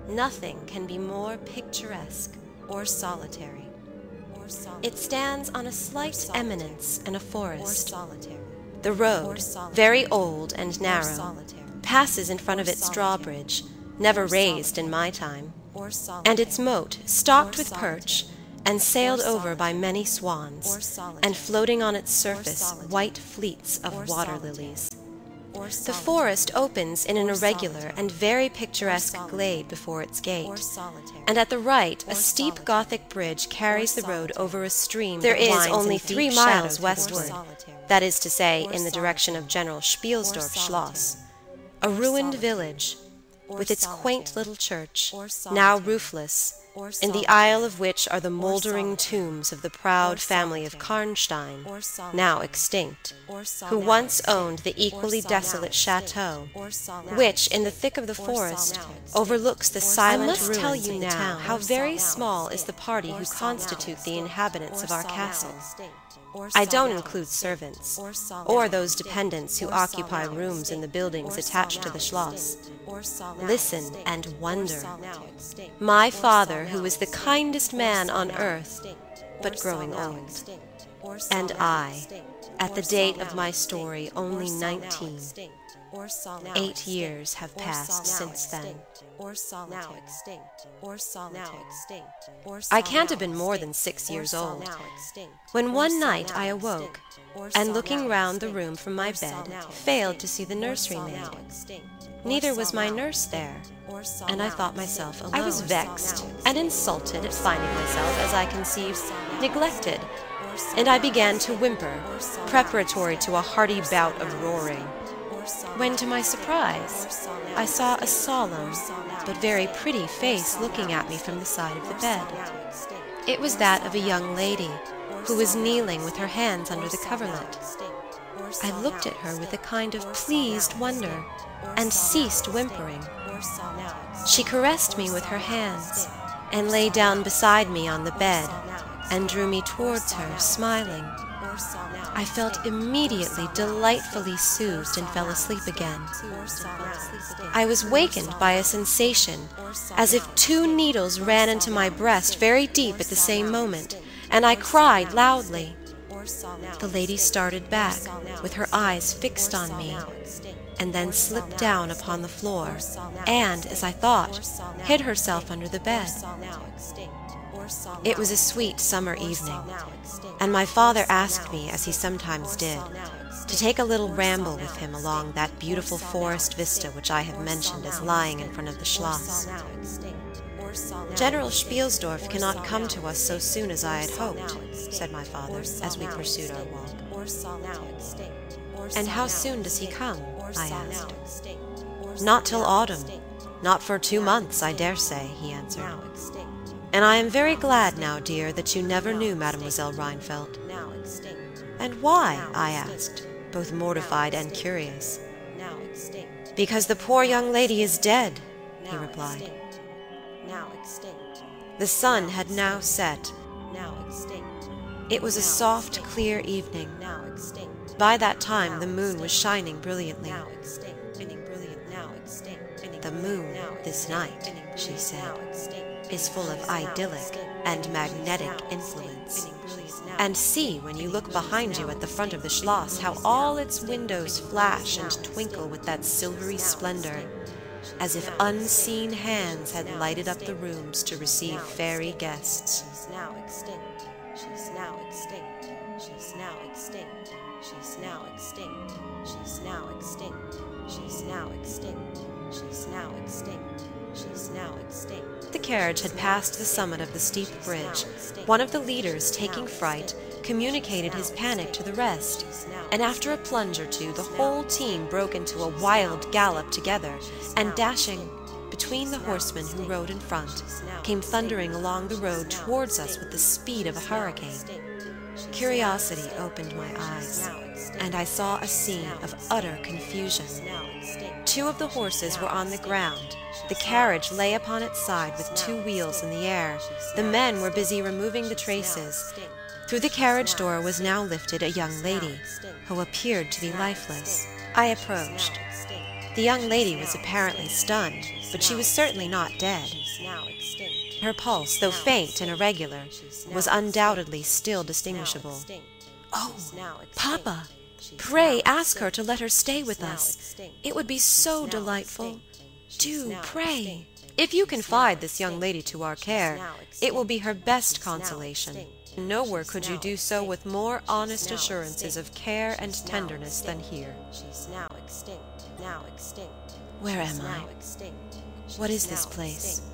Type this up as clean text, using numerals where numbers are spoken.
Nothing can be more picturesque or solitary. It stands on a slight eminence in a forest. The road, very old and narrow, passes in front of its drawbridge, never raised in my time, and its moat, stocked with perch, and sailed over by many swans, and floating on its surface white fleets of water lilies. The forest opens in an irregular and very picturesque glade before its gate, and at the right a steep Gothic bridge carries the road over a stream. There is only 3 miles westward, that is to say, in the direction of General Spielsdorf Schloss, a ruined village, with its quaint little church, now roofless, in the aisle of which are the mouldering tombs of the proud family of Karnstein, now extinct, who once owned the equally desolate chateau, which, in the thick of the forest, overlooks the silent ruins of the town. I must tell you now how very small is the party who constitute the inhabitants of our castle. I don't include servants, or those dependents who occupy rooms in the buildings attached to the Schloss. Listen and wonder. My father, who is the kindest man on earth, but growing old, and I, at the date of my story, only 19. 8 years have passed since then. I can't have been more than 6 years old, when one night I awoke, and looking round the room from my bed, failed to see the nursery maid. Neither was my nurse there, and I thought myself alone. I was vexed and insulted at finding myself, as I conceived, neglected, and I began to whimper, preparatory to a hearty bout of roaring, when to my surprise I saw a solemn but very pretty face looking at me from the side of the bed. It was that of a young lady, who was kneeling with her hands under the coverlet. I looked at her with a kind of pleased wonder, and ceased whimpering. She caressed me with her hands, and lay down beside me on the bed, and drew me towards her, smiling. I felt immediately delightfully soothed and fell asleep again. I was wakened by a sensation as if 2 needles ran into my breast very deep at the same moment, and I cried loudly. The lady started back, with her eyes fixed on me, and then slipped down upon the floor, and, as I thought, hid herself under the bed. It was a sweet summer evening, and my father asked me, as he sometimes did, to take a little ramble with him along that beautiful forest vista which I have mentioned as lying in front of the Schloss. General Spielsdorf cannot come to us so soon as I had hoped, said my father, as we pursued our walk. And how soon does he come? I asked. Not till autumn. Not for 2 months, I dare say, he answered. And I am very glad now, dear, that you never knew Mademoiselle Rheinfeldt. And why? I asked, both mortified and curious. Because the poor young lady is dead, he replied. The sun had now set. It was a soft, clear evening. By that time the moon was shining brilliantly. The moon this night, she said, is full of idyllic and magnetic influence. And see, when you look behind you at the front of the Schloss, how all its windows flash and twinkle with that silvery splendor, as if unseen hands had lighted up the rooms to receive fairy guests. She's now extinct. She's now extinct. She's now extinct. She's now extinct. She's now extinct. She's now extinct. She's now extinct. She's now extinct. The carriage had passed the summit of the steep bridge. One of the leaders, taking fright, communicated his panic to the rest, and after a plunge or two the whole team broke into a wild gallop together, and dashing between the horsemen who rode in front, came thundering along the road towards us with the speed of a hurricane. Curiosity opened my eyes, and I saw a scene of utter confusion. 2 of the horses were on the ground. The carriage lay upon its side with 2 wheels in the air. The men were busy removing the traces. Through the carriage door was now lifted a young lady, who appeared to be lifeless. I approached. The young lady was apparently stunned, but she was certainly not dead. Her pulse, though faint and irregular, was undoubtedly still distinguishable. "Oh, Papa, pray ask her to let her stay with us. It would be so delightful. Do, pray. If you confide this young lady to our care, it will be her best consolation. Nowhere could you do so with more honest assurances of care and tenderness than here. Where am I? What is this place?